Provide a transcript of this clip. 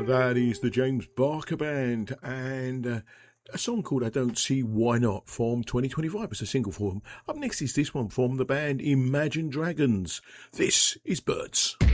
That is the James Barker Band and a song called I Don't See Why Not from 2025. It's a single for them. Up next is this one from the band Imagine Dragons. This is Birds.